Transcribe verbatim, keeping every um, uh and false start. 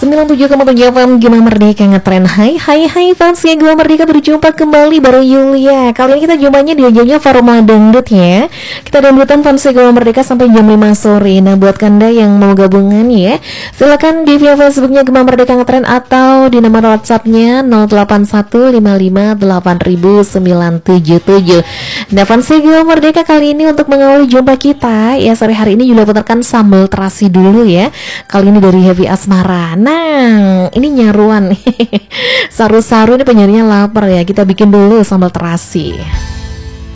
sembilan puluh tujuh koma tujuh F M Gema Merdeka ngetren. Hai hai hai fans ya Gema Merdeka, berjumpa kembali baru Yulia. Kali ini kita jumpanya di ajangnya Forum Dangdut ya. Kita dangdutan fans ya Gema Merdeka sampai jam lima sore. Nah buat Kanda yang mau gabungan ya, silakan di via Facebooknya Gema Merdeka ngetren atau di nomor WhatsAppnya nol delapan satu lima lima delapan nol nol sembilan tujuh tujuh. Nah fans ya Gema Merdeka, kali ini untuk mengawali jumpa kita ya sore hari ini juga putarkan sambal terasi dulu ya. Kali ini dari Happy Asmara. Nah, ini nyaruan. Saru-saru ini penyanyinya lapar ya. Kita bikin dulu sambal terasi.